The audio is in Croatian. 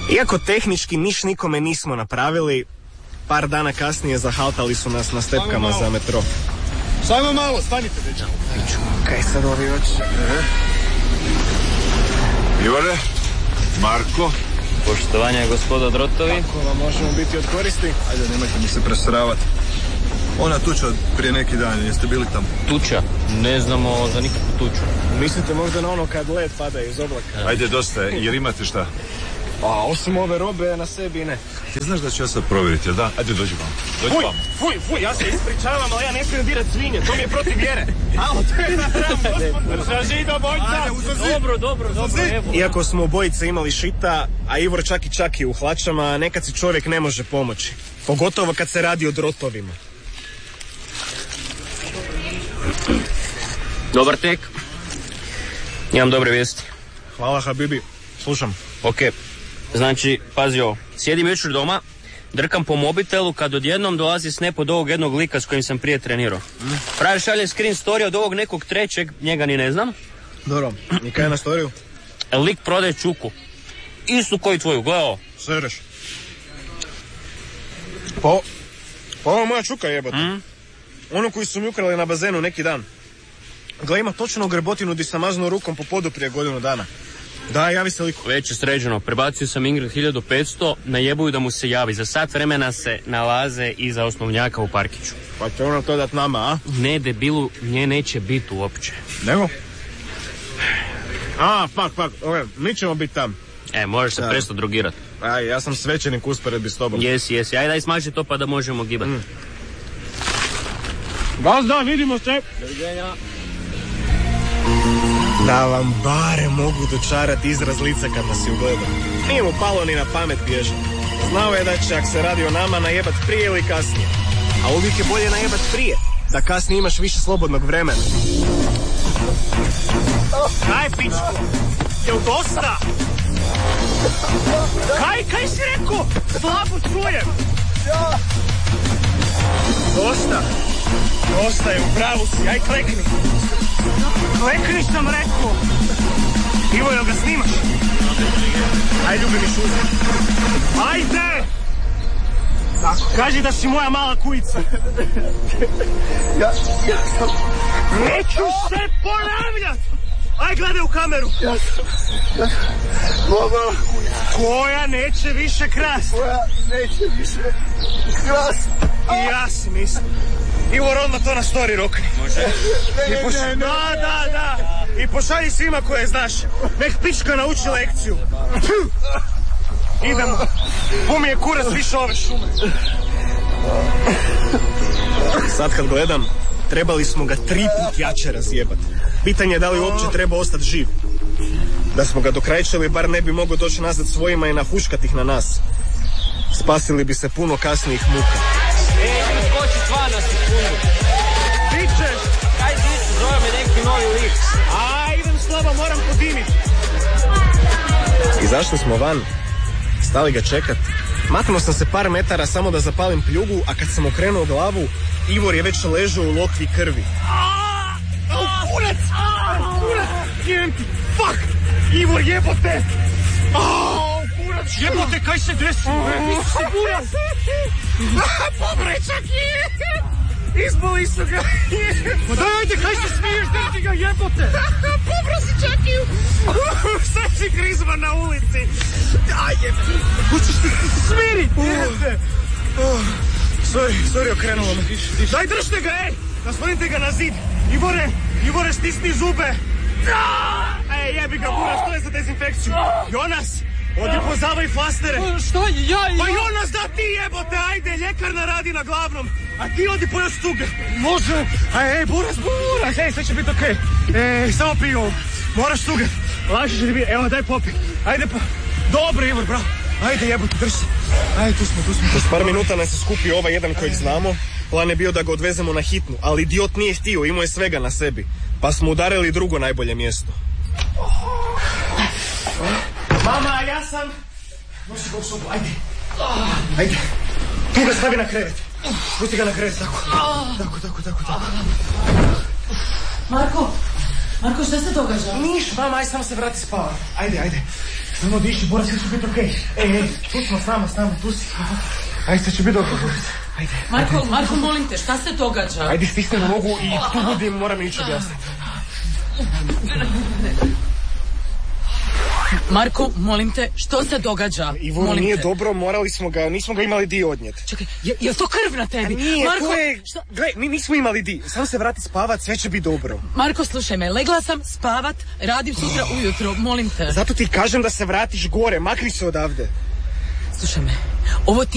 Iako tehnički niš nikome nismo napravili, par dana kasnije zahaltali su nas na stepkama za metro. Samo malo, stanite, dečko. Kaj sad ovi oči? Ivane, Marko. Poštovanje, gospodo Drotovi. Kako vam možemo biti od koristi? Ajde, nemojte mi se presravati. Ona tuča prije neki dan, jeste bili tamo? Tuča? Ne znamo za nikakvu tuču. Mislite možda na ono kad led pada iz oblaka? Ajde, dosta je, jer imate šta? A osim ove robe na sebi ne. Ti znaš da ću ja sad provjeriti, jel da? Ajde, dođi vam. Fuj, ja se ispričavam, ali ja ne smijem dirat svinje, to mi je protiv vjere. Alo, to je na hram, gospod. Drži do bojca. Dobro, evo. Iako smo obojice imali šita, a Ivor čak i čaki u hlačama, nekad si čovjek ne može pomoći. Pogotovo kad se radi o drotovima. Dobar tek. Imam dobre vijesti. Hvala, Habibi. Slušam. Ok, znači, pazi ovo. Sjedim jučer doma, drkam po mobitelu kad odjednom dolazi snap od ovog jednog lika s kojim sam prije trenirao. Frajer šalje screen story od ovog nekog trećeg, njega ni ne znam. Dobro, i kaj je na storiju? Lik prodaje čuku. Istu koji tvoju, gledaj ovo. Sereš. Pa ovo je moja čuka, jebote. Onu koju su mi ukrali na bazenu neki dan. Gle, ima točno grbotinu di sam maznuo rukom po podu prije godinu dana. Da, javi se liku. Već je sređeno, prebacio sam Ingrid 1500, najebuju da mu se javi. Za sat vremena se nalaze iza osnovnjaka u parkiću. Pa će ono to dat nama, a? Ne, debilu, nje neće biti uopće. Nego? Fuck, mi ćemo biti tam. Možeš se presto drogirati. Aj, ja sam svećenik usporedbi s tobom. Jesi, ajde daj smaži to pa da možemo gibati. Gazda, vidimo se. Doviđenja. Da vam bare mogu dočarati izraz lica kad nas je ugledao. Nije mu palo ni na pamet bježati. Znao je da će, ako se radi o nama, najebat prije ili kasnije. A uvijek je bolje najebat prije, da kasnije imaš više slobodnog vremena. Kaj, pičko? Jel dosta? Kaj si rekao? Slabo čujem. Dosta je, u pravu si, aj klekni. Klekni sam rekao. Ivo, jel ga snimaš? Aj, ljubi mi šuze. Ajde! Tako, kaži da si moja mala kujica. Ja sam... Neću se ponavljat! Aj, gledaj u kameru. Ja sam... Mama... Koja neće više krast? Koja neće više krast? I ja si mislim. Ivor, odmah to na story rokni. Može. Ne. Da. I pošalji svima koje znaš. Nek pička nauči lekciju. Idemo. Bum je kurac više ove šume. Sad kad gledam, trebali smo ga 3 put jače razjebati. Pitanje je da li uopće treba ostati živ. Da smo ga dokrajčali, bar ne bi mogao doći nazad svojima i nahuškati ih na nas. Spasili bi se puno kasnijih muka. Skoči sva na sekundu. Pičeš! Kaj dišu, zove me neki novi lik. Idem slaba, moram podimiti. Izašli smo van, stali ga čekat. Maknuo sam se par metara samo da zapalim pljugu, a kad sam okrenuo glavu, Ivor je već ležao u lokvi krvi. Kurac! Fuck! Ivor, jebote! Kurac! Jebote, kaj se desi? Nisu siguran! Pobrečak je! Izboli su ga! Pa daj, ajde, kaj se smiješ, drži ga, jebote! Pobro si Čakiju! Sad si Grizman na ulici! Ajde! Hoćeš ti smiri! Sorry, okrenulo me. Daj, držite ga, naslonite ga na zid! Ivore, stisni zube! Jebi ga, Buras, to je za dezinfekciju! Jonas! Odi pozavaj flastere! Šta? Ja? Pa Jonas, da ti jebote, ajde, ljekarna radi na glavnom, a ti odi po još tuge. Može! Buras, sve će biti okej. Samo pij ovo, moraš tuge. Laši će ti biti, evo, daj popi. Ajde pa, dobro Ivor, bravo. Ajde jebote, drži se. Ajde, tu smo. Kroz par minuta nam se skupio ovaj jedan kojeg znamo. Plan je bio da ga odvezemo na hitnu, ali idiot nije htio, imao je svega na sebi. Pa smo udarili drugo najbolje mjesto. Mama, ja sam... Nosi ga u sobu, ajde. Tu ga stavi na krevet. Pusti ga na krevet, tako. Tako. Marko, Marko, šta se događa? Niš, mama, aj samo se vrati spavati. Ajde. Samo diši, Bora, sve će biti okej. Tu smo s nama, tu si. Ajde, sve će biti dobro, Bora. Ajde. Marko, molim te, šta se događa? Ajde, stisni na nogu i tu budim, moram ići objasniti. Marko, molim te, što se događa? Ivo, nije dobro, nismo ga imali di odnijeti. Čekaj, je to krv na tebi? Nije, Marko, gle, mi nismo imali di. Samo se vrati spavat, sve će biti dobro. Marko, slušaj me, legla sam spavat, radim sutra ujutro, molim te. Zato ti kažem da se vratiš gore, makni se odavde. Slušaj me, ovo ti